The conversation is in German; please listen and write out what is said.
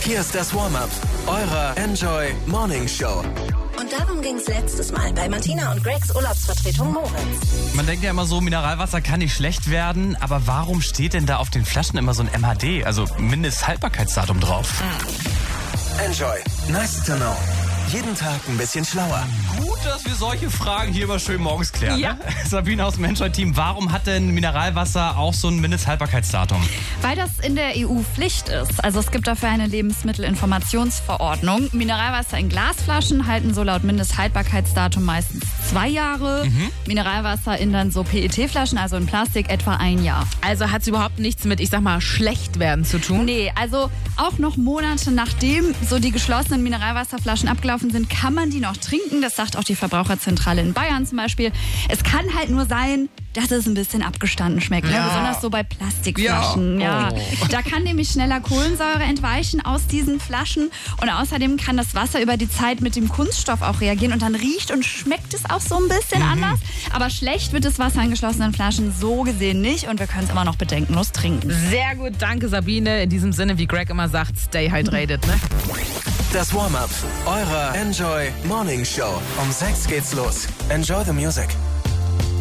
Hier ist das Warm-Up eurer Enjoy Morning Show. Und darum ging es letztes Mal bei Martina und Gregs Urlaubsvertretung Moritz. Man denkt ja immer so, Mineralwasser kann nicht schlecht werden, aber warum steht denn da auf den Flaschen immer so ein MHD, also Mindesthaltbarkeitsdatum drauf? Enjoy. Nice to know. Jeden Tag ein bisschen schlauer. Gut, dass wir solche Fragen hier immer schön morgens klären. Ja. Ne? Sabine aus dem Enjoy-Team, warum hat denn Mineralwasser auch so ein Mindesthaltbarkeitsdatum? Weil das in der EU Pflicht ist. Also es gibt dafür eine Lebensmittelinformationsverordnung. Mineralwasser in Glasflaschen halten so laut Mindesthaltbarkeitsdatum meistens 2 Jahre. Mineralwasser in dann so PET-Flaschen, also in Plastik, etwa 1 Jahr. Also hat es überhaupt nichts mit, ich sag mal, schlecht werden zu tun? Nee, also auch noch Monate nachdem so die geschlossenen Mineralwasserflaschen abgelaufen sind, kann man die noch trinken. Das sagt auch die Verbraucherzentrale in Bayern zum Beispiel. Es kann halt nur sein, dass es ein bisschen abgestanden schmeckt. Ja. Ne? Besonders so bei Plastikflaschen. Ja. Da kann nämlich schneller Kohlensäure entweichen aus diesen Flaschen. Und außerdem kann das Wasser über die Zeit mit dem Kunststoff auch reagieren. Und dann riecht und schmeckt es auch so ein bisschen anders. Aber schlecht wird das Wasser in geschlossenen Flaschen so gesehen nicht. Und wir können es immer noch bedenkenlos trinken. Sehr gut, danke Sabine. In diesem Sinne, wie Greg immer sagt, stay hydrated, ne? Das Warm-Up eurer Enjoy Morning Show. Um 6 geht's los. Enjoy the music.